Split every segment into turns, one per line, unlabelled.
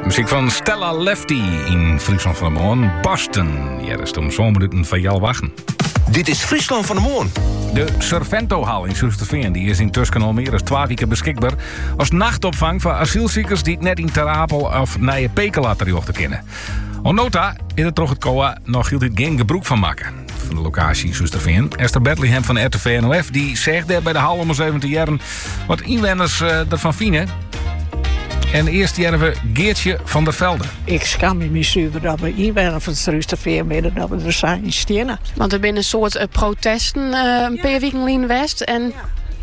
Muziek van Stella Lefty in Friesland van de Moon. Boston. Ja, dat is om zomerminuten van jou wachten.
Dit is Friesland van de Moon.
De Servento-hal in Soesterveen die is intussen al meer dan 12 weken beschikbaar als nachtopvang voor asielziekers die het net in Ter Apel of Nije Pekela terecht kennen. Nota is er toch het COA nog hield dit geen gebruik van maken. Van de locatie Soesterveen. Esther Bethlehem van RTV NOF die zegt daar bij de hal om 17 jaar wat inwoners ervan vinden. En eerst hebben we Geertje van der Velde.
Ik schaam me niet zuiver dat we inwoners van het Soesterveen midden dat we er zijn in stenen.
Want er zijn een soort protesten een paar weken in West en...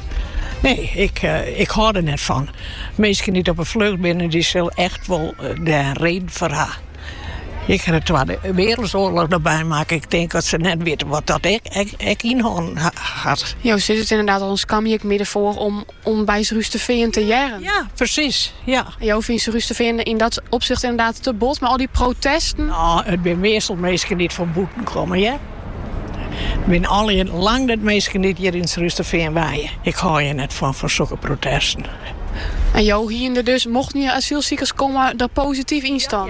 Nee, ik hou er net van. Mensen die op een vlucht binnen, die zullen echt wel de reden voor haar. Ik ga de Tweede Wereldoorlog erbij maken. Ik denk dat ze net weten wat dat ik inhouden had.
Jo, zit het inderdaad al een skamje midden voor om bij Soesterveen te jaren?
Ja, precies. Ja.
Jo, vindt Soesterveen in dat opzicht inderdaad te bot, maar al die protesten...
Nou, het zijn meestal mensen niet van boeten komen, ja. Het zijn al lang dat mensen niet hier in Soesterveen waaien. Ik hou je net van zulke protesten.
En Jo, hier dus, mochten je asielziekers komen, daar positief in staan?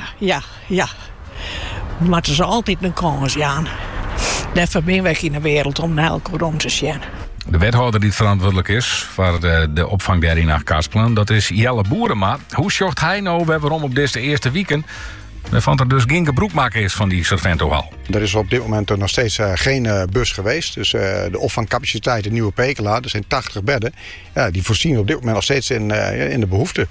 Ja. Maar het is altijd een kans, Jan. Daarvoor ben ik in de wereld om naar elkaar om te zien.
De wethouder die verantwoordelijk is voor de opvang daar in Karspelen, dat is Jelle Boerema. Hoe zocht hij nou waarom op deze eerste weekend waarvan er dus geen gebruik maken is van die Servento-hal?
Er is op dit moment nog steeds geen bus geweest. Dus de opvangcapaciteit in Nieuwe Pekela, er zijn 80 bedden. Ja, die voorzien op dit moment nog steeds in de behoefte.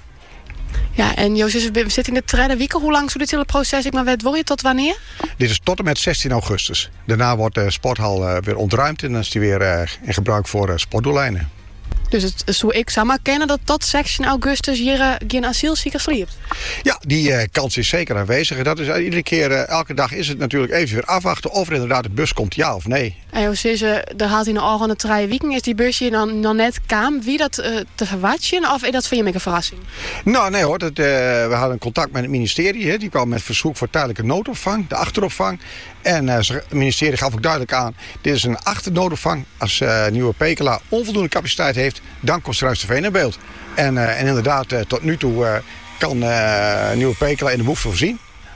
Ja, en Jozef, we zitten in de derde week. Hoe lang zou dit hele proces? Ik maar weet, word je tot wanneer?
Dit is tot en met 16 augustus. Daarna wordt de sporthal weer ontruimd en dan is die weer in gebruik voor sportdoeleinden.
Dus het zou ik zou maar kennen dat tot 16 augustus hier geen asielziekers sliept.
Ja, die kans is zeker aanwezig. En dat is iedere keer, elke dag is het natuurlijk even weer afwachten of er inderdaad de bus komt, ja of nee.
En Jozef, daar had hij nog al de 3 weken. Is die bus hier dan nog net kwam? Wie dat te verwachten? Of is dat voor je een verrassing?
Nou, nee hoor. We hadden contact met het ministerie. Die kwam met verzoek voor tijdelijke noodopvang, de achteropvang. En het ministerie gaf ook duidelijk aan, dit is een achternoodopvang. Als Nieuwe Pekela onvoldoende capaciteit heeft, dan komt Soesterveen in beeld. En inderdaad, tot nu toe kan Nieuwe Pekela in de behoefte voorzien.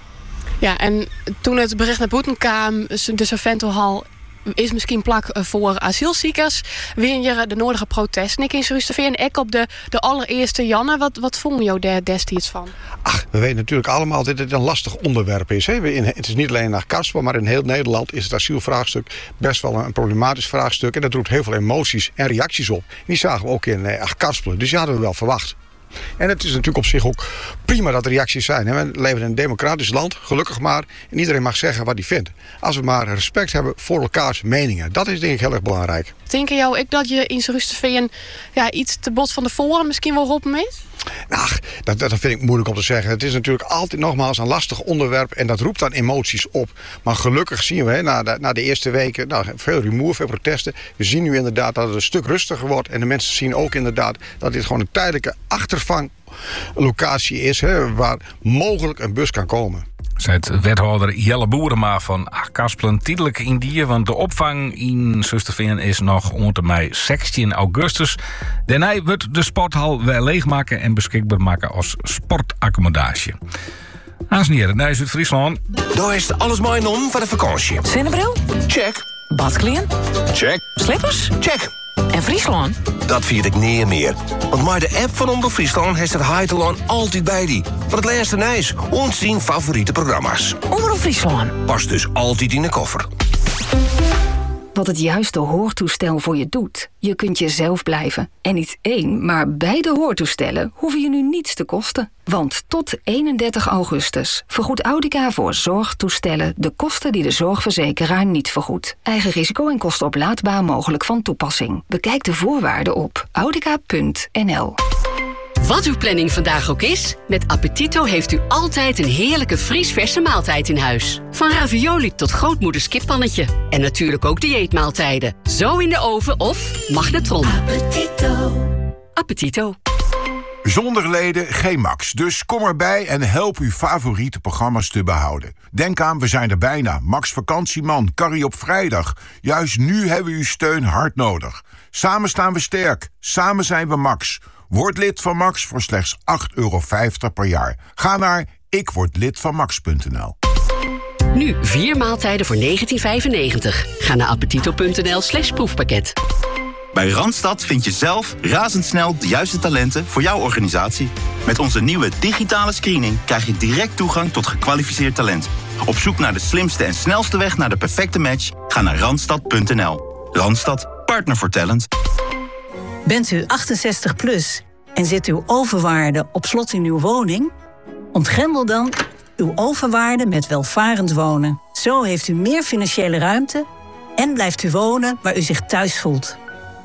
Ja, en toen het bericht naar buiten kwam, de Servento-hal is misschien plak voor asielziekers. Weer je de nodige protesten. Ik in Soesterveen en ik op de allereerste Janne. Wat vond je daar destijds van?
Ach, we weten natuurlijk allemaal dat het een lastig onderwerp is. Hè? Het is niet alleen naar Karspelen, maar in heel Nederland is het asielvraagstuk best wel een problematisch vraagstuk. En dat roept heel veel emoties en reacties op. Die zagen we ook in Karspelen. Dus die hadden we wel verwacht. En het is natuurlijk op zich ook prima dat er reacties zijn. We leven in een democratisch land, gelukkig maar. En iedereen mag zeggen wat hij vindt. Als we maar respect hebben voor elkaars meningen. Dat is denk ik heel erg belangrijk.
Denk jou ook dat je in Soesterveen iets te bot van de voren misschien wel roepen is?
Ach, dat vind ik moeilijk om te zeggen. Het is natuurlijk altijd nogmaals een lastig onderwerp en dat roept dan emoties op. Maar gelukkig zien we na de eerste weken veel rumoer, veel protesten. We zien nu inderdaad dat het een stuk rustiger wordt. En de mensen zien ook inderdaad dat dit gewoon een tijdelijke achtervanglocatie is, waar mogelijk een bus kan komen.
Zei het wethouder Jelle Boerema van Karspelen tijdelijk in die, want de opvang in Soesterveen is nog onder mei 16 augustus. Daarna wordt de sporthal weer leegmaken en beschikbaar maken als sportaccommodatie. Aansnieren naar Zuid-Friesland.
Daar is alles mooi om voor de vakantie.
Zonnebril?
Check.
Badkleren?
Check.
Slippers?
Check.
En Friesland?
Dat vier ik niet meer. Want maar de app van Omroep Friesland heeft het Heiteland altijd bij die. Voor het laatste nieuws, ons zien favoriete programma's.
Omroep Friesland.
Past dus altijd in de koffer.
Wat het juiste hoortoestel voor je doet. Je kunt jezelf blijven. En niet 1, maar beide hoortoestellen hoeven je nu niets te kosten. Want tot 31 augustus vergoedt Audica voor zorgtoestellen de kosten die de zorgverzekeraar niet vergoedt. Eigen risico en kosten oplaadbaar mogelijk van toepassing. Bekijk de voorwaarden op audica.nl.
Wat uw planning vandaag ook is, met Appetito heeft u altijd een heerlijke vriesverse maaltijd in huis. Van ravioli tot grootmoeders kippannetje. En natuurlijk ook dieetmaaltijden. Zo in de oven of magnetron. Appetito. Appetito.
Zonder leden geen Max, dus kom erbij en help uw favoriete programma's te behouden. Denk aan, we zijn er bijna. Max Vakantieman, Carrie op vrijdag. Juist nu hebben we uw steun hard nodig. Samen staan we sterk, samen zijn we Max. Word lid van Max voor slechts €8,50 per jaar. Ga naar ikwordlidvanmax.nl.
Nu 4 maaltijden voor €19,95. Ga naar appetito.nl/proefpakket.
Bij Randstad vind je zelf razendsnel de juiste talenten voor jouw organisatie. Met onze nieuwe digitale screening krijg je direct toegang tot gekwalificeerd talent. Op zoek naar de slimste en snelste weg naar de perfecte match? Ga naar randstad.nl. Randstad, partner voor talent.
Bent u 68 plus en zit uw overwaarde op slot in uw woning? Ontgrendel dan uw overwaarde met welvarend wonen. Zo heeft u meer financiële ruimte en blijft u wonen waar u zich thuis voelt.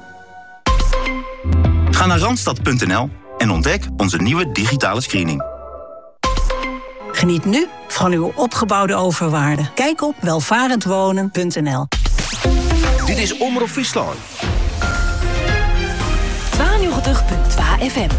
Ga naar randstad.nl en ontdek onze nieuwe digitale screening.
Geniet nu van uw opgebouwde overwaarde. Kijk op welvarendwonen.nl.
Dit is Omroep Friesland.
92.2 FM.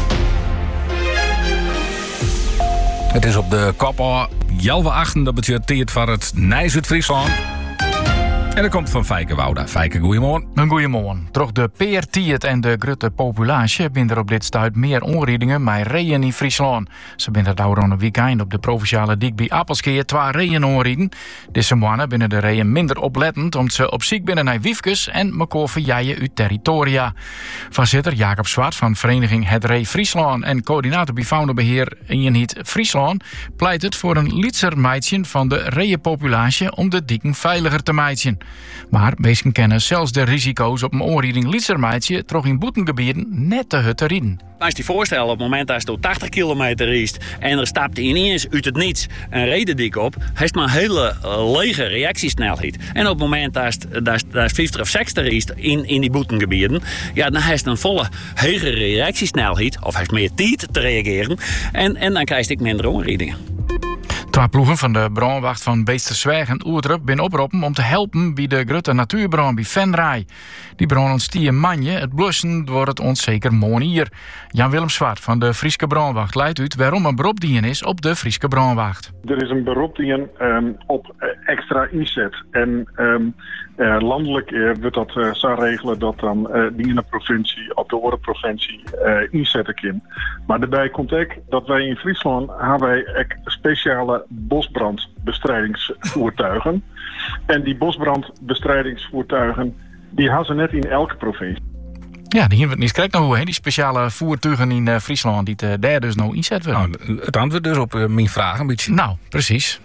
Het is op de kop al 11:08, dat betekent voor het Nijs uit Friesland. En dat komt van Fijke Wouda. Fijke, goeiemorgen.
Een goeiemorgen. Toch de peertiert en de grote populatie binnen er op dit stuit meer onredingen met reeën in Friesland. Ze binnen het oude een weekend op de provinciale dik bij Appelskeer 2 reeën onreden. Deze mannen binnen de reeën minder oplettend omdat ze op ziek binnen naar wiefkes en mekaar verjaien uit territoria. Voorzitter Jacob Zwart van vereniging Het Ree Friesland en coördinator bij faunabeheer Eenheid Friesland pleit het voor een lietser meidje van de reeënpopulatie om de dieken veiliger te meidjen. Maar mensen kennen zelfs de risico's op een oorrieding lietsermeidje toch in boetengebieden net te hut te rieden.
Als je je voorstelt, op het moment dat je door 80 kilometer riest en er stapt ineens uit het niets een redendik op, heeft maar een hele lege reactiesnelheid. En op het moment dat je 50 of 60 riest in die boetengebieden, ja, dan heeft een volle hogere reactiesnelheid, of heeft meer tijd te reageren, en dan krijg je minder onriedingen.
2 ploegen van de brandwacht van Beestersweg en Oerdrup zijn oproepen om te helpen bij de grote natuurbrand bij Venray. Die brand ontstier manje, het blussen wordt het onzeker monier. Jan-Willem Zwart van de Frieske Brandwacht leidt uit waarom een beroepdien is op de Frieske Brandwacht.
Er is een beroepdien op extra inzet. En landelijk wordt dat zo regelen dat dan die in de provincie, op de Oorprovincie, inzetten kan. Maar daarbij komt ook dat wij in Friesland hebben speciale bosbrandbestrijdingsvoertuigen. En die bosbrandbestrijdingsvoertuigen die hebben ze net in elke provincie.
Ja, die hebben we niet krijgt nog hoe, die speciale voertuigen in Friesland die daar dus nou inzet worden.
Nou, het antwoord dus op mijn vraag een beetje.
Nou, precies.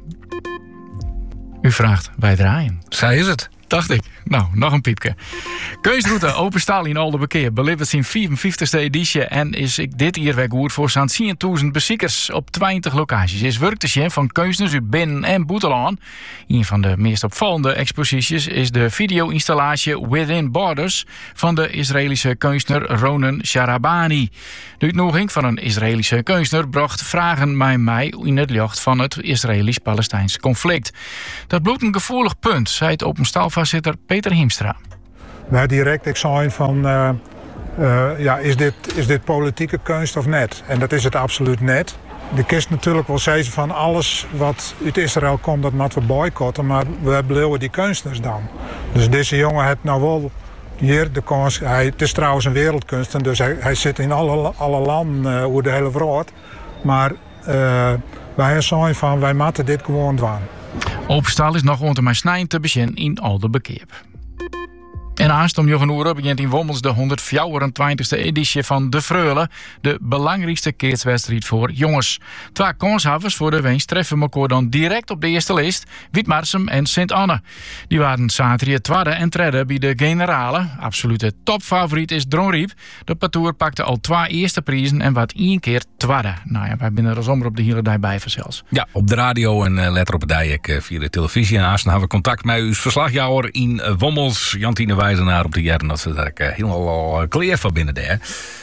U vraagt, wij draaien.
Zij is het.
Dacht ik. Nou, nog een piepje. Keusroute Openstaal in Oldenbekeer belevert zijn 54e editie en is ik dit jaar weggevoerd voor zo'n 10.000 bezoekers op 20 locaties. Is werk te zien van kunstenaars uit binnen- en buitenland. Een van de meest opvallende exposities is de video-installatie Within Borders van de Israëlische kunstenaar Ronen Sharabani. De uitnodiging van een Israëlische kunstenaar bracht vragen bij mij in het licht van het Israëlisch-Palestijnse conflict. Dat bloedt een gevoelig punt, zei het Openstaalvoorzitter Peter Hiemstra.
Nou, direct ik zei van, is dit politieke kunst of net? En dat is het absoluut net. De kist natuurlijk wel zeggen van alles wat uit Israël komt, dat moeten we boycotten, maar we blijven die kunstenaars dan. Dus deze jongen heeft nou wel hier de kans. Het is trouwens een wereldkunstenaar, dus hij zit in alle landen over de hele wereld. Maar wij zeggen van, wij moeten dit gewoon doen.
Openstaal is nog rond de snijden te beginnen in Oldenbekeer. En aanst om Jochen begint in Wommels de 124e editie van De Freule, de belangrijkste keerswedstrijd voor jongens. 2 kanshavers voor de winst treffen elkaar dan direct op de eerste lijst, Wietmarsum en Sint-Anne. Die waren zaterdag tweede en derde bij de generale. Absolute topfavoriet is Dronriep. De parcours pakte al 2 eerste prijzen en wat 1 keer tweede. Nou ja, wij binnen de zomer op de hele dag bij zelfs.
Ja, op de radio en letter op het dijk via de televisie. En aanstaan hebben we contact met uw verslagjouwer in Wommels, Jantine Wijzenaar op de jaren dat ze daar helemaal kleer van binnen daar.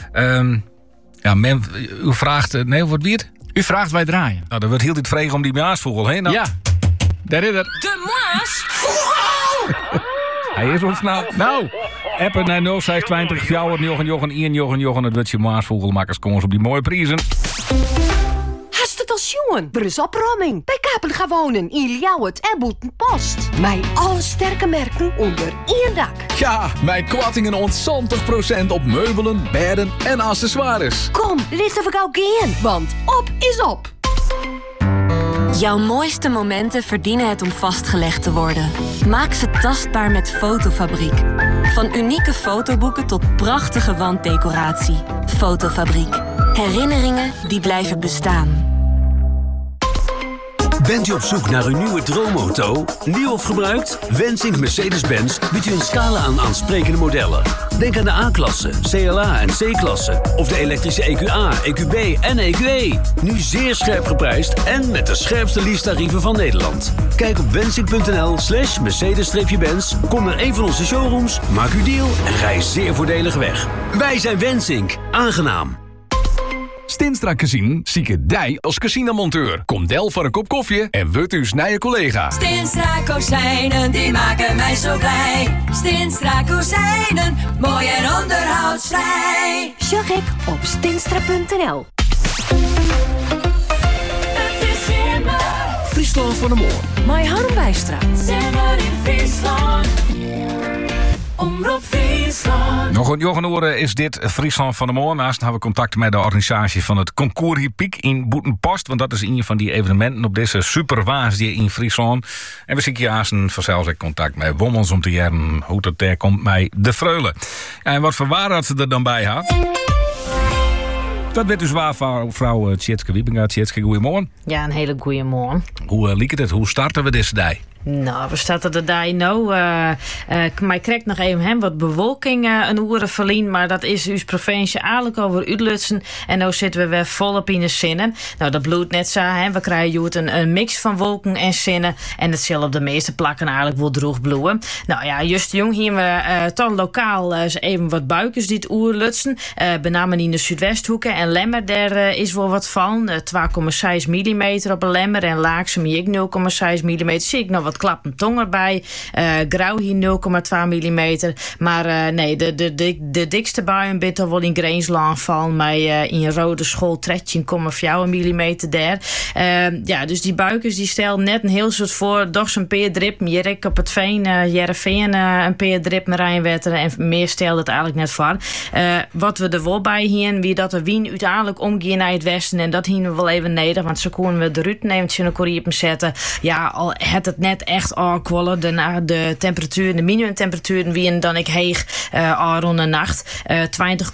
U vraagt, nee, wordt wie het?
U vraagt, wij draaien.
Nou, dan wordt heel dit vregen om die maasvogel heen. Nou.
Ja, daar is er.
De maasvogel!
Hij is ontsnapt. Nou, appen naar 0620 Jochen, het wordt je maasvogelmakers, kom eens op die mooie prijzen.
Hast het
het als jongen. Brus opruiming. Bij Kapen gaan wonen in Ljouwert en Boetenpost. Mijn alle sterke merken onder één dak.
Ja, mijn kwattingen ontzant 20% op meubelen, bedden en accessoires.
Kom, laten we gauw gaan, want op is op.
Jouw mooiste momenten verdienen het om vastgelegd te worden. Maak ze tastbaar met Fotofabriek. Van unieke fotoboeken tot prachtige wanddecoratie. Fotofabriek. Herinneringen die blijven bestaan.
Bent u op zoek naar uw nieuwe droomauto? Nieuw of gebruikt? Wensink Mercedes-Benz biedt u een scala aan aansprekende modellen. Denk aan de A-klasse, CLA en C-klasse. Of de elektrische EQA, EQB en EQE. Nu zeer scherp geprijsd en met de scherpste leasetarieven van Nederland. Kijk op wensink.nl/Mercedes-Benz. Kom naar een van onze showrooms, maak uw deal en rij zeer voordelig weg. Wij zijn Wensink. Aangenaam.
Stinstra Casino zieke dij als casinomonteur. Kom del voor een kop koffie en word uw snije collega.
Stinstra kozijnen, die maken mij zo blij. Stinstra kozijnen, mooi en onderhoudsvrij.
Zag ik op stinstra.nl.
Het is immer
Friesland van de Moor.
Mijn Harmwijstraat.
Simmer in Friesland. Omroep Friesland.
Nog een uur is dit Friesland van de Moor. Naast hebben we contact met de organisatie van het Concours Hippiek in Boetenpost. Want dat is een van die evenementen op deze superwaas die in Friesland. En we zien hier vanzelfs in contact met Wommels om te jaren hoe het daar komt bij de Freulen. En wat voor waar dat ze er dan bij had. Dat werd dus waar van vrouw Tjitske Wiebinga. Tjitske, goeiemorgen.
Ja, een hele goeie morgen.
Hoe liep het? Hoe starten we deze dag?
Nou, we starten de dag nou. Maar ik krijg nog even wat bewolking een uren verlien. Maar dat is uw provincie eigenlijk over uitlutsen. En nu zitten we weer volop in de zinnen. Nou, dat bloedt net zo. Hè. We krijgen een mix van wolken en zinnen. En het zal op de meeste plakken eigenlijk wel droog bloeien. Nou ja, juist jong hier we toch lokaal even wat buikjes die het oerlutsen. Benamen in de Zuidwesthoeken en Lemmer. Daar is wel wat van. 2,6 mm op een Lemmer. En Laaksem hier 0,6 mm. Zie ik nog wat klappen tong erbij. Grauw hier 0,2 mm. Maar nee, de dikste buien bent er wel in Greensland van. Maar in Rode School 13,4 mm daar. Ja, dus die buikers die stellen net een heel soort voor. Doch zo'n peerdrip. Jerk op het veen. Jereveen een peerdrip met Rijnwetter. En meer stelt het eigenlijk net voor. Wat we er wel bij hier. Wie dat de wien uiteindelijk omgaan naar het westen. En dat hier we wel even neder. Want zo konden we de ruut neemt in een korrier zetten. Ja, al het net echt kwallen. De temperatuur, de minimumtemperatuur wie dan ik heeg al rond de nacht. 20,2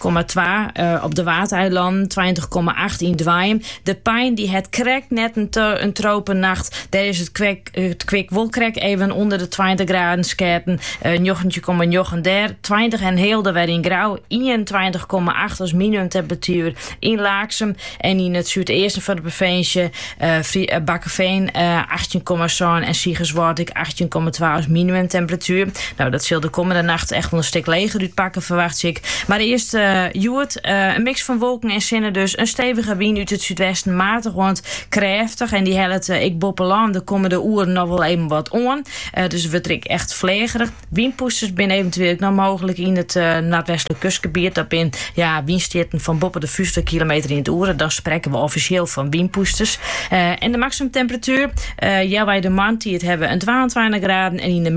op de Watereilanden, 20,8 in Dwaaien. De pijn die het krekt net een tropennacht. Daar is het kwik wel krek even onder de 20 graden scherpen. 29,9 daar. 20 en heel de weer in grauw. 21,8 als minimumtemperatuur in Laaksem. En in het zuideersten van de provincie Bakkeveen 18,7 en Siegerswart ik 18,2 als minimumtemperatuur. Nou, dat zal de komende nacht echt wel een stuk leger uitpakken, verwacht ik. Maar eerst een mix van wolken en zinnen dus. Een stevige wind uit het zuidwesten, matig rond krachtig. En die helpt ik boppeland de komende uren nog wel even wat on. Dus we trekken echt vlegerig. Windpoesters zijn eventueel nog mogelijk in het noordwestelijk kustgebied. Dat in windsteden van boven de 50 kilometer in het uur. Dan spreken we officieel van windpoesters. En de maximumtemperatuur, wij de maand die het hebben een 22 graden en in de